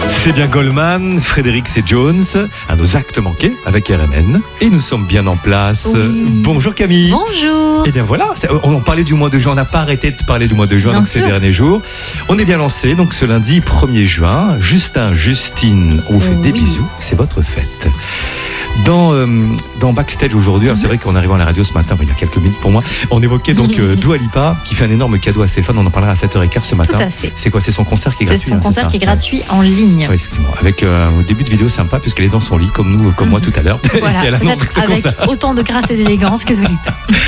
C'est bien Goldman, Frédéric et Jones, à nos actes manqués avec RMN. Et nous sommes bien en place. Oui. Bonjour Camille. Bonjour. Et bien voilà, on parlait du mois de juin, on n'a pas arrêté de parler du mois de juin Bien donc ces sûr. derniers jours. On est bien lancé, donc ce lundi 1er juin, Justine, on vous fait des Oui. bisous, c'est votre fête. Dans Backstage aujourd'hui, alors c'est vrai qu'en arrivant à la radio ce matin, il y a quelques minutes pour moi, on évoquait donc Dua Lipa qui fait un énorme cadeau à ses fans, on en parlera à 7h15 ce matin. Tout à fait. C'est quoi, c'est son concert qui est C'est gratuit son concert ça qui est gratuit en ligne. Oui, effectivement. Avec un début de vidéo sympa, puisqu'elle est dans son lit, comme nous, comme moi tout à l'heure. Voilà, Et elle annonce peut-être ce avec concert. autant de grâce et d'élégance que Dua Lipa.